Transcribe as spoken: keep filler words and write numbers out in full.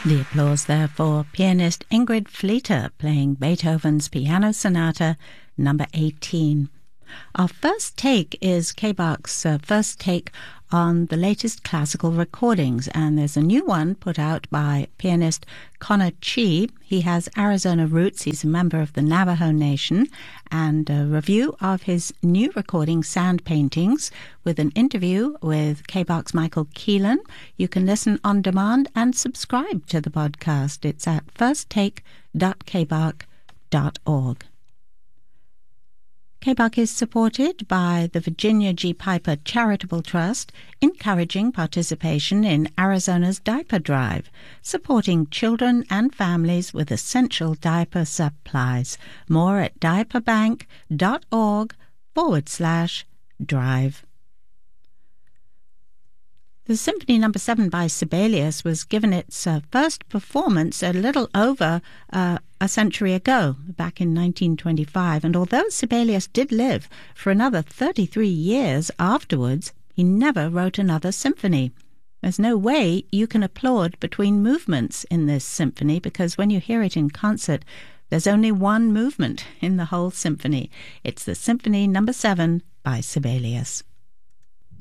The applause there for pianist Ingrid Fleeter playing Beethoven's Piano Sonata number eighteen. Our first take is K Bach's uh, first take on the latest classical recordings, and there's a new one put out by pianist Connor Chee. He has Arizona roots. He's a member of the Navajo Nation, and a review of his new recording, Sand Paintings, with an interview with K Bach's Michael Keelan. You can listen on demand and subscribe to the podcast. It's at first take dot k bach dot org. K Bach is supported by the Virginia G. Piper Charitable Trust, encouraging participation in Arizona's Diaper Drive, supporting children and families with essential diaper supplies. More at diaperbank.org forward slash drive. The Symphony Number seven by Sibelius was given its uh, first performance a little over uh, a century ago, back in nineteen twenty-five, and although Sibelius did live for another thirty-three years afterwards, he never wrote another symphony. There's no way you can applaud between movements in this symphony, because when you hear it in concert, there's only one movement in the whole symphony. It's the Symphony Number seven by Sibelius.